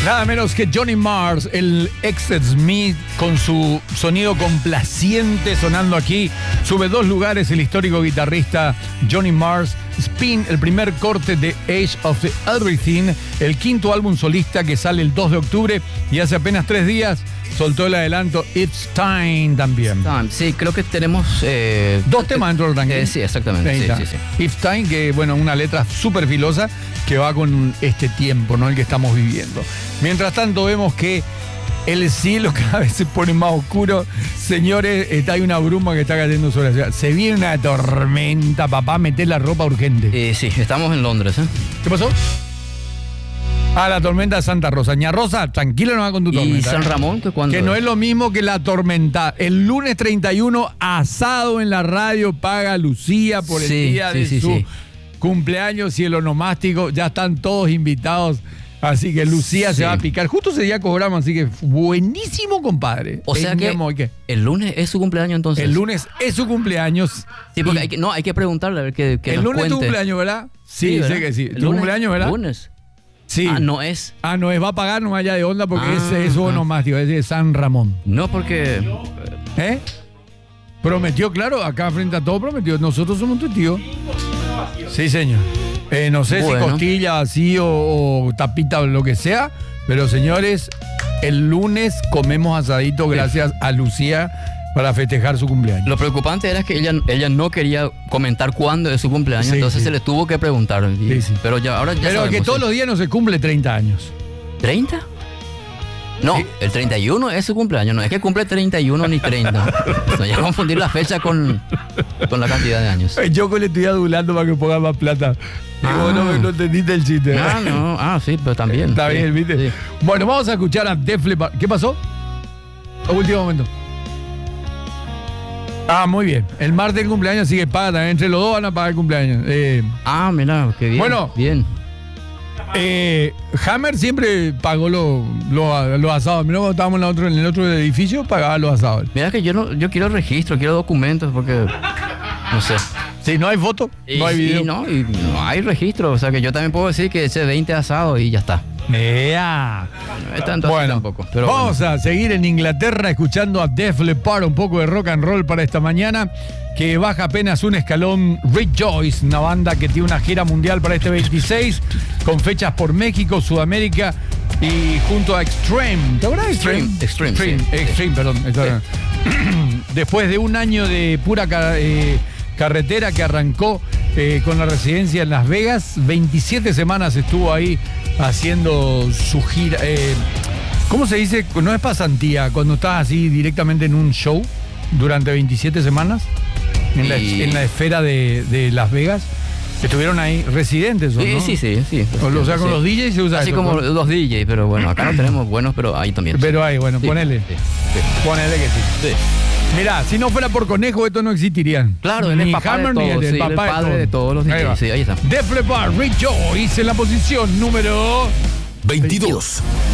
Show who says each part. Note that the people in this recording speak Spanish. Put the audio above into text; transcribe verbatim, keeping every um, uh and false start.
Speaker 1: Nada menos que Johnny Marrs, el ex Smith, con su sonido complaciente sonando aquí. Sube dos lugares el histórico guitarrista Johnny Marrs. Spin, el primer corte de Age of the Everything, el quinto álbum solista que sale el dos de octubre, y hace apenas tres días soltó el adelanto It's Time también.
Speaker 2: Time. Sí, creo que tenemos... Eh,
Speaker 1: Dos temas dentro del ranking.
Speaker 2: Eh, sí, exactamente. Sí, sí, sí.
Speaker 1: It's Time, que bueno, una letra súper filosa que va con este tiempo, ¿no? El que estamos viviendo. Mientras tanto vemos que el cielo cada vez se pone más oscuro. Señores, está, hay una bruma que está cayendo sobre la ciudad. Se viene una tormenta, papá, meté la ropa urgente.
Speaker 2: Eh, sí, estamos en Londres, ¿eh?
Speaker 1: ¿Qué pasó? Ah, la tormenta de Santa Rosa. Ña Rosa, tranquilo, no va con tu tormenta.
Speaker 2: ¿Y San Ramón? ¿Que cuándo?
Speaker 1: Que no es lo mismo que la tormenta. El lunes treinta y uno, asado en la radio, paga Lucía por el
Speaker 2: Sí,
Speaker 1: día
Speaker 2: sí,
Speaker 1: de
Speaker 2: sí,
Speaker 1: su
Speaker 2: sí.
Speaker 1: cumpleaños y el onomástico. Ya están todos invitados. Así que Lucía
Speaker 2: Sí.
Speaker 1: se va a picar. Justo ese día cobramos, así que buenísimo, compadre.
Speaker 2: O sea que
Speaker 1: Teníamos que-
Speaker 2: el lunes es su cumpleaños entonces.
Speaker 1: el lunes es su cumpleaños.
Speaker 2: Sí, porque
Speaker 1: Y
Speaker 2: hay que, no, hay que preguntarle a ver qué, qué
Speaker 1: el
Speaker 2: nos
Speaker 1: lunes es tu
Speaker 2: cuente.
Speaker 1: cumpleaños, ¿verdad? Sí,
Speaker 2: ¿verdad?
Speaker 1: sé que sí.
Speaker 2: El
Speaker 1: ¿Tu
Speaker 2: lunes-
Speaker 1: cumpleaños, verdad?
Speaker 2: Lunes.
Speaker 1: Sí.
Speaker 2: Ah, no es.
Speaker 1: Ah, no, es va a pagar nomás allá de onda porque
Speaker 2: Ah,
Speaker 1: ese es su
Speaker 2: ah.
Speaker 1: onomástico, es de San Ramón.
Speaker 2: No, porque...
Speaker 1: ¿Eh? Prometió, claro, acá frente a todo prometió. Nosotros somos testigos. Sí, señor. Eh, no sé
Speaker 2: Bueno.
Speaker 1: si costilla así o, o tapita o lo que sea, pero señores, el lunes comemos asadito gracias a Lucía para festejar su cumpleaños.
Speaker 2: Lo preocupante era que ella, ella no quería comentar cuándo es su cumpleaños,
Speaker 1: Sí,
Speaker 2: entonces
Speaker 1: sí.
Speaker 2: se le tuvo que preguntar. Y-
Speaker 1: Sí, sí.
Speaker 2: Pero ya, ahora ya
Speaker 1: Pero
Speaker 2: sabemos,
Speaker 1: que todos
Speaker 2: sí.
Speaker 1: los días no se cumple treinta años.
Speaker 2: ¿treinta? No,
Speaker 1: Sí.
Speaker 2: el treinta y uno es su cumpleaños, no es que cumple treinta y uno ni treinta. No hay que confundir la fecha con, con la cantidad de años.
Speaker 1: Yo le estoy adulando para que ponga más plata. Y
Speaker 2: Ah.
Speaker 1: vos no, no entendiste el chiste.
Speaker 2: Ah, no, ah, sí, pero también.
Speaker 1: Está
Speaker 2: sí,
Speaker 1: bien, ¿viste?
Speaker 2: sí.
Speaker 1: Bueno, vamos a escuchar a Def Leppard. ¿Qué pasó? A último momento. Ah, muy bien. El martes el cumpleaños sigue paga también. Entre los dos van a pagar el cumpleaños. Eh,
Speaker 2: Ah, mira, qué bien.
Speaker 1: Bueno.
Speaker 2: Bien.
Speaker 1: eh, Hammer siempre pagó los lo, lo asados. Mirá, cuando estábamos en, la otro, en el otro edificio, pagaba los asados.
Speaker 2: Mira que yo no, yo quiero registro, quiero documentos, porque no sé.
Speaker 1: Si no hay foto,
Speaker 2: Y,
Speaker 1: no hay video.
Speaker 2: y no, y no hay registro, o sea que yo también puedo decir que ese veinte asados y ya está.
Speaker 1: Ea.
Speaker 2: No es tanto así
Speaker 1: Bueno,
Speaker 2: tampoco. Pero
Speaker 1: vamos a seguir en Inglaterra escuchando a Def Leppard, un poco de rock and roll para esta mañana, que baja apenas un escalón. Rejoice, una banda que tiene una gira mundial para este veintiséis, con fechas por México, Sudamérica y junto a Extreme. ¿Te acuerdas de Extreme?
Speaker 2: Extreme,
Speaker 1: Extreme,
Speaker 2: sí.
Speaker 1: Extreme, perdón. Después de un año de pura ca- eh, carretera que arrancó eh, con la residencia en Las Vegas, veintisiete semanas estuvo ahí haciendo su gira. eh, ¿Cómo se dice? No es pasantía, cuando estás así directamente en un show durante veintisiete semanas en, la,
Speaker 2: Y-
Speaker 1: en la esfera de, de Las Vegas. Estuvieron ahí residentes, ¿o
Speaker 2: Sí,
Speaker 1: no?
Speaker 2: sí, sí, sí.
Speaker 1: O, o sea, con
Speaker 2: Sí.
Speaker 1: los D Js se usa
Speaker 2: Así
Speaker 1: eso,
Speaker 2: como
Speaker 1: con-
Speaker 2: los D Js, pero bueno, acá no tenemos buenos, pero ahí también.
Speaker 1: Pero ahí, bueno,
Speaker 2: Sí,
Speaker 1: ponele.
Speaker 2: sí, sí.
Speaker 1: Ponele que sí.
Speaker 2: Sí.
Speaker 1: Mirá, si no fuera por Conejo, estos no existirían.
Speaker 2: Claro, él es
Speaker 1: Ni
Speaker 2: papá de
Speaker 1: Hammer ni
Speaker 2: todos,
Speaker 1: el
Speaker 2: sí,
Speaker 1: papá
Speaker 2: él es padre
Speaker 1: de,
Speaker 2: de todos los D Js,
Speaker 1: Ahí va.
Speaker 2: sí, ahí está.
Speaker 1: Def Leppard, Rejoice en la posición número
Speaker 3: veintidós.